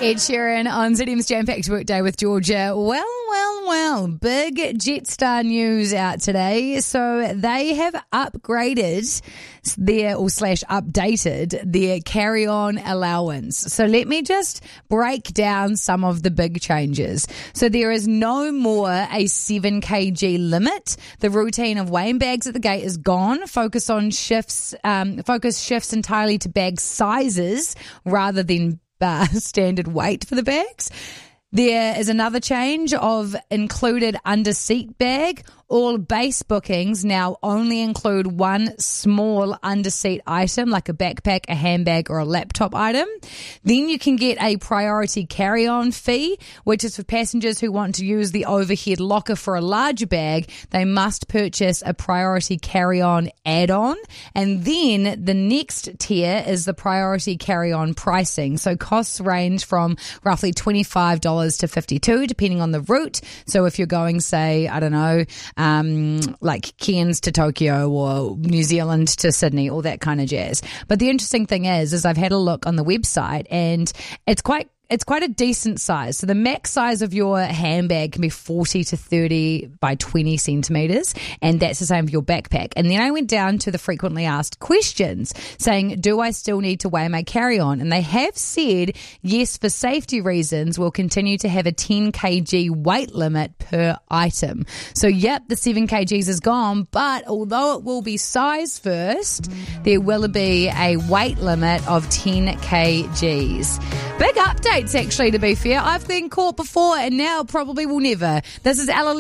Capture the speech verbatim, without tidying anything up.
Ed Sheeran on Z M's Jam Packed Workday with Georgia. Well, well, well, big Jetstar news out today. So they have upgraded their, or slash updated their carry-on allowance. So let me just break down some of the big changes. So there is no more a seven kilogram limit. The routine of weighing bags at the gate is gone. Focus on shifts, um, focus shifts entirely to bag sizes rather than Uh, standard weight for the bags. There is another change of included under seat bag. All base bookings now only include one small under seat item like a backpack, a handbag or a laptop item. Then you can get a priority carry-on fee, which is for passengers who want to use the overhead locker for a larger bag. They must purchase a priority carry-on add-on. And then the next tier is the priority carry-on pricing. So costs range from roughly twenty-five dollars to fifty-two dollars depending on the route. So if you're going, say, I don't know, Um, like Cairns to Tokyo or New Zealand to Sydney, all that kind of jazz. But the interesting thing is, is I've had a look on the website and it's quite It's quite a decent size. So the max size of your handbag can be forty to thirty by twenty centimeters. And that's the same for your backpack. And then I went down to the frequently asked questions saying, do I still need to weigh my carry-on? And they have said, yes, for safety reasons, we'll continue to have a ten kilogram weight limit per item. So yep, the seven kilograms is gone, but although it will be size first, there will be a weight limit of ten kilograms. Big updates, actually, to be fair. I've been caught before and now probably will never. This is Ella